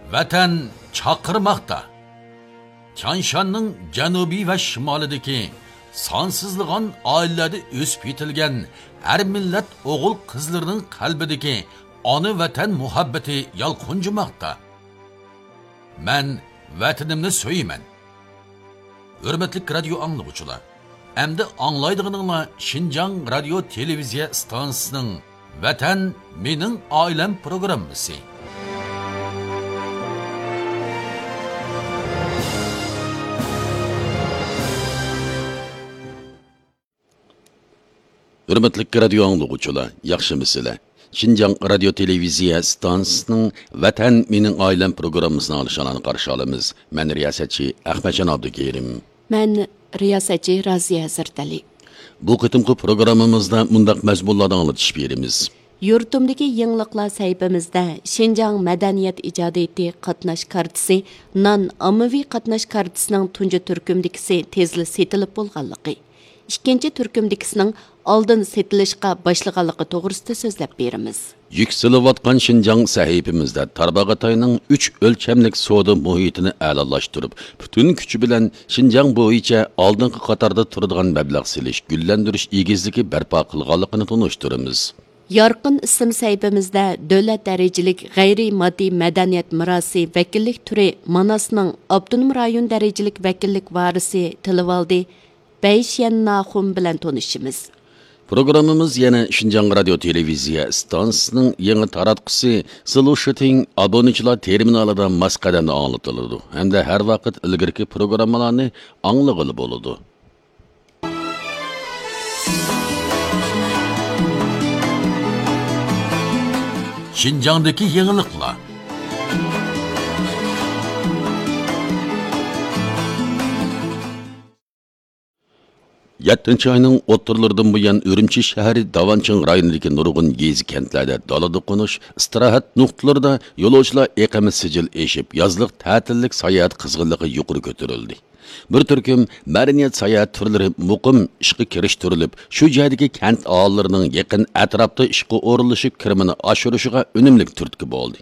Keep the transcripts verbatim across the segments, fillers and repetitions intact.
Vatan chaqirmoqda. Tianshanning janubiy va shimolidagi sonsizlig'an oilalarda o'sib yetilgan har millat o'g'il qizlarining qalbidagi ona vatan muhabbati yalqunjimoqda. Men vatanimni so'yman. Hurmatli radio anglovchilar, endi anglaydiganinglar Xinjiang radio televiziya stansiyasining Vatan mening oilam programmasi. Hurmatli radio anglovchilar, yaxshimisizlar? Xinjiang radio televiziya stansiyasining Vatan mening oilam programmasini olishini qarshi olamiz. Men riyosatchi Ahmadjon Abdukerim. Men riyosatchi Raziya Hazratali. Bu qitimqi programmamizda mundaq mazmunlarni anglatish beramiz. Yurtimdagi yangiliklar sayfimizda Xinjiang madaniyat ijodiyati qatnash kartasi, non ommaviy qatnash kartasining tunji turkumdikisi tezli setilib bo'lganligi, ikkinchi turkumdikisining oldin setilishga boshlaganligi to'g'risida so'zlab beramiz. Yükselivatqan Xinjiang sahifimizda Tarbag'atayning uch o'lchamlik savdo muhitini a'lolashtirib, butun kuchi bilan Xinjiang bo'yicha oldingi qatorda turadigan mablag' silish, gullantirish egizligi barpo qilganligini tunishtiramiz. Yorqin ism sayfimizda davlat darajalik g'ayriy moddiy madaniyat mirosi vakillik turi Manasning avtonom rayon darajalik vakillik varisi Tilivaldi Bayshan Naxum bilan tanishimiz. Programmamiz yana Xinjiang radio televiziya stansiyasining yangi taratqusi Solution abonechilar terminalida masqadamda anglatiladi hamda har vaqt ilgirki programmalarni anglag'ili bo'ladi. Xinjiangdagi yangiliklar. yettinchi ayning o'ttirlaridan buyon Urumchi shahri Davanching rayonidagi nurg'un gezi kentlarda dalada qo'nish, istirohat nuqtalarida yo'lovchilar eqimi sijil eshib, yozliq ta'tillik sayohat qizg'inligi yuqori ko'tarildi. Bir turkum madaniyat sayohat turlari muqim ishga kirishtirilib, shu joydagi kent aholilarining yaqin atrofda ishga o'rinlashib kirimini oshirishiga unumli turtki bo'ldi.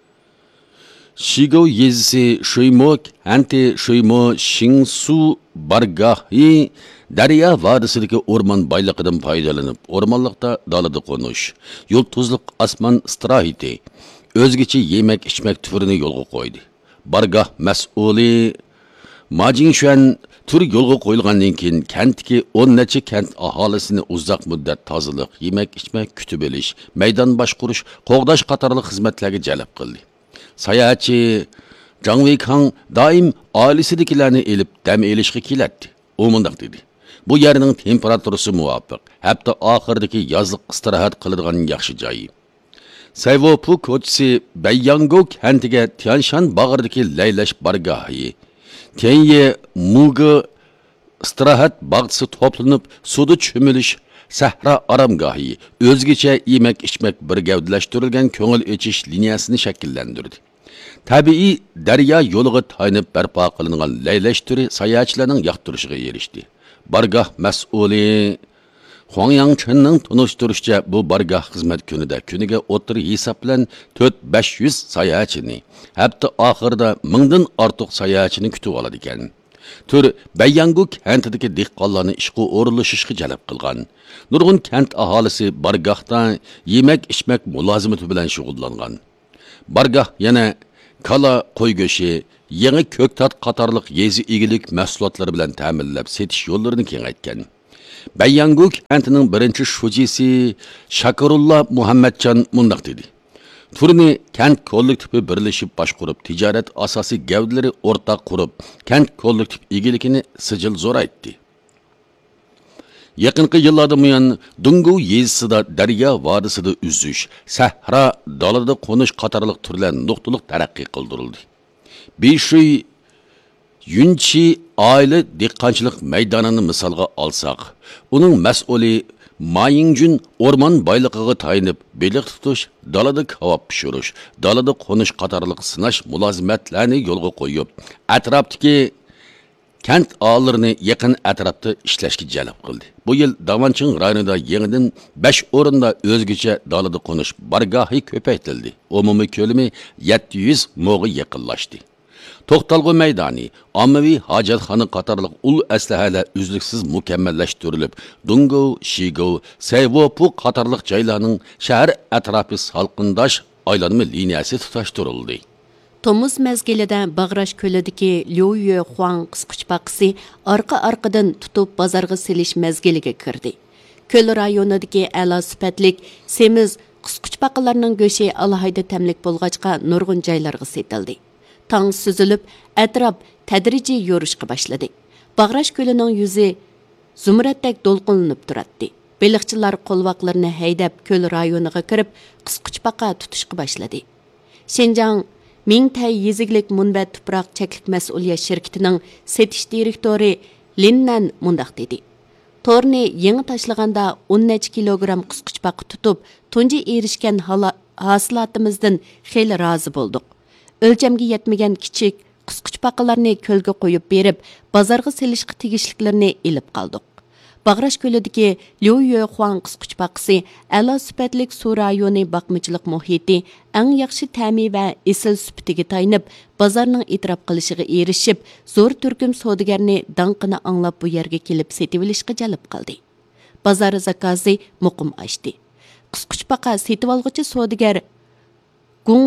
Shigou yezisi Shuimo Hanti Shuimo Shingsu bargahi Darya vadisidagi o'rmon boyligidan foydalanib, o'rmonliqda dalada qo'nish, yo'l tuzliq osmon istirahati, o'zgacha yemak-ichmak turini yo'lga qo'ydi. Bargah mas'uli Majinshuan tur yo'lga qo'yilgandan keyin kentdagi o'n necha kent aholisini uzoq muddat tozalik, yemak-ichmak kutib olish, maydon boshqurish, qo'g'dash qatorli xizmatlarga jalb qildi. Sayohatchi Zhang Weikang doim oilasidagilarni elib dam olishga keladi. U mundaq dedi: Bu yerning temperaturasi muvofiq, hatto oxirdagi yozliq istirohat qiladigan yaxshi joyi. Sayvopu ko'chasi Bayyango kentiga Tianshan bag'ridagi laylash bargohi, Tenye Mugi istirohat bag'si to'planib, suvda cho'milish sahra aramgohi, o'zgacha yemak-ichmak bir gavdalashtirilgan ko'ngil echish liniyasini shakllantirdi. Tabiiy daryo yo'liga tayanib barpo qilingan laylash turi sayohatchilarning yoqtirishiga erishdi. Bargoh mas'uli Huang Yangchenning tunishtirishicha, bu bargoh xizmat kunida kuniga o'tir hisob bilan to'rt ming besh yuz sayohatchini, hafta oxirida mingdan ortiq sayohatchini kutib oladi ekan. Tur Bayyangu kentidagi dehqonlarni ishga o'rinlashishga jalb qilgan. Nurg'un kent aholisi bargohda yemak-ichmak mulozimati bilan shug'ullangan. Bargoh yana kala qo'y go'shi, yangi ko'ktat qatorliq yezi egilik mahsulotlari bilan ta'minlab setish yo'llarini kengaytgan. Bayyangu kentining birinchi shujisi Shakarullah Muhammadjon mundaq dedi: Turni kent kollektivi birlashib boshqurib, tijorat asosiy gavdalari o'rtaq qurib, kent kollektiv egiligini sijil zo'raytdi. Yaqinqi yillarda buyon Dungu yezisida daryo vodisida uzish, sahra dalada qo'nish qatorliq turlar nuqtaliq taraqqiy qildirildi. Beshuy Yunchi oila dehqonchilik maydonini misolga olsak, uning mas'uli Mayingjun o'rmon boyligiga tayinib, beliq tutish, dalada kavob pishirish, dalada qo'nish qatorliq sinash mulozimatlarni yo'lga qo'yib, atrofdagi kent ağlarını yakın etrafta işleşki jalb qildi. Bu yıl Davançın rayonida yangidan besh o'rinda o'zgacha dalada qo'nish bargohi ko'paytirildi. Umumiy ko'lami yetti yuz mo'ga yaqinlashdi. To'xtalg'u maydoni, ommaviy hojatxona qatorliq ul aslahalar uzluksiz mukammallashtirilib, Dungo, Shigo, Sayvopu qatorliq joylarning shahar atrofi salqindosh aylanma liniyasi tutashtirildi. Tomuz mezgilida Bag'rash ko'lidagi Liuye Huang qisqichbaqisi orqa-orqadan tutib bozorga silish mezgiliga kirdi. Ko'l rayonidagi a'lo sifatlik semiz qisqichbaqalarning go'shi alohida tamlik bo'lg'achqa nurg'un joylarga setildi. Tang suzilib, atrof tadrijiy yo'rishga boshladi. Bag'rash ko'lining yuzi zumratdek to'lqinlanib turadi. Beliqchilar qo'lvoqlarini haydab ko'l rayoniga kirib, qisqichbaqa tutishga boshladi. Xinjiang Mingtay yeziglik munbat tuproq cheklik mas'uliyat shirkatining setish direktori Linnan mundaq dedi. Torni yangi tashlaganda o'n necha kilogramm qisqichbaqa tutib, tunji erishgan hosilatimizdan xeyli rozi bo'ldik. O'lchamga yetmagan kichik qisqichbaqalarni ko'lga qo'yib berib, bozorga selishga tegishliklarini ilib qoldik. Bag'rash ko'lidagi Liuye Huang qisqichbaqisi a'lo sifatlik suv rayoni boqmichilik muhiti eng yaxshi ta'mi va esil sifatiga tayanib, bozorning e'tirof qilishiga erishib, zo'r turkum savdogarni danqini anglab bu yerga kelib setib olishga jalb qildi. Bozor zakozi muqim ochdi. Qisqichbaqa setib olg'uchi savdogar Gung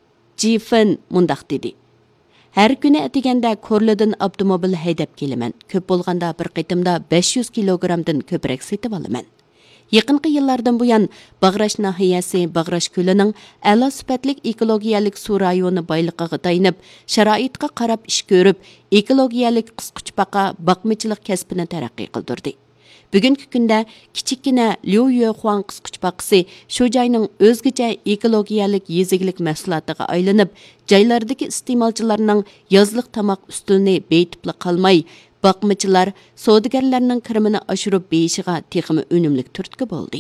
Jifin mundaq dedi. Her günü etigende korladan avtomobil haydab kelaman. Köp bo'lganda bir qitimda besh yuz kilogramdan ko'proq setib olaman. Yaqinqi yillardan buyon Bag'rash nahiyasi Bag'rash ko'lining a'lo sifatlik ekologiyalik suv rayoni boyligiga tayanib, sharoitga qarab ish ko'rib, ekologiyalik qisqichbaqa boqmichilik kasbini taraqqiy qildirdi. Bugungi kunda kichikina Liuye Huang qisqichbaqisi shu joyning o'zgacha ekologiyalik yeziglik mahsulotiga aylanib, joylardagi iste'molchilarning yozliq tomoq ustunini beytibli qolmay, boqmichilar savdogarlarning kirimini oshirib beyishiga texmi unumlik turtki bo'ldi.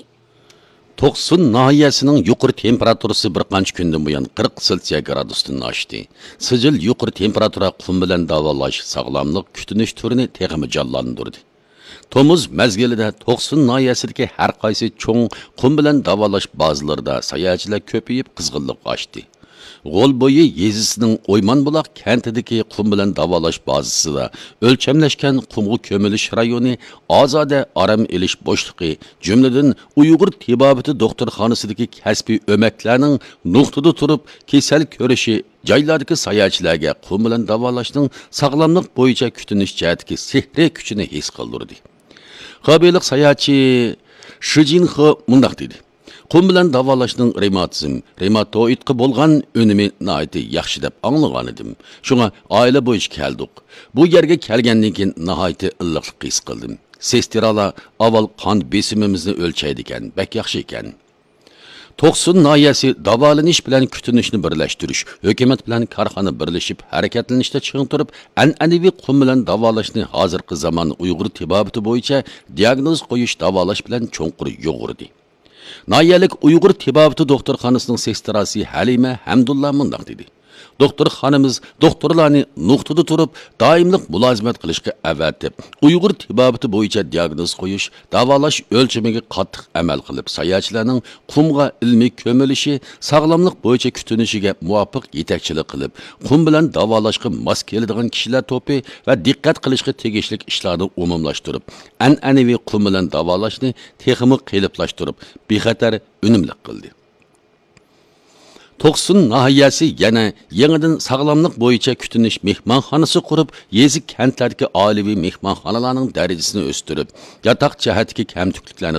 To'qson nahiyasining yuqori temperaturasi bir qancha kundan buyon qirq selsiya gradusdan oshdi. Sijil yuqori temperatura qum bilan davolash sog'lomlik kutinish turini texmi jonlantirdi. Tomuz mezgilida to'qson nahiyasidagi har qaysi cho'ng qum bilan davolash bazalarida sayohatchilar ko'payib qizg'inlik oshdi. G'olbo'yi yezisining O'ymonbuloq kentidagi qum bilan davolash bazasida o'lchamlashgan qumga ko'milish rayoni ozoda aram elish bo'shliqi, jumladan Uyg'ur tibobati doktorxonasidagi kasbiy o'maklarning nuqtada turib kasal ko'rishi joylardagi sayohatchilarga qum bilan davolashning sog'lomlik bo'yicha kutinish jihatdagi sehriy kuchini his qildirdi. Xabeylik sayohatchi Shijinxo mundaq dedi. Qum bilan davolashning revmatizm, revmatoidga bo'lgan önemi nihoyatda yaxshi deb anglagan edim. Shunga oila bo'yicha keldik. Bu yerga kelgandan keyin nihoyatda illiqlik his qildim. Sestirala avval qon besimimizni o'lchaydi ekan, bak yaxshi ekan. to'qson nahiyasi davolanish bilan kutinishni birlashtirish, hukumat bilan korxona birlashib harakatlanishda chiqib turib, an'anaviy qum bilan davolashni hozirgi zamon Uyg'ur tibobati bo'yicha diagnoz qo'yish, davolash bilan cho'nqur yo'g'irdi. Nahiyalik Uyg'ur tibobati doktorxonasining sestrasi Halima Hamdulla mundaq dedi. Doktorxonamiz doktorlarni nuqtada turib, doimlik mulozimat qilishga avatib, Uyg'ur tibobati bo'yicha diagnoz qo'yish, davolash o'lchamiga qattiq amal qilib, sayohatchilarning qumga ilmiy ko'milishi, sog'lomlik bo'yicha kutinishiga muvofiq yetakchilik qilib, qum bilan davolashga mos keladigan kishilar to'pi va diqqat qilishga tegishli ishlarni umumlashtirib, an'anaviy qum bilan davolashni texnik qiliplashtirib, bexatar unumli qildi. to'qson nahiyasi yana yangidan sog'lomlik bo'yicha kutinish mehmonxonasi qurib, yezik kentlardagi oilaviy mehmonxonalarning darajasini o'stirib, yotoq jihatdagi kamtukliklarni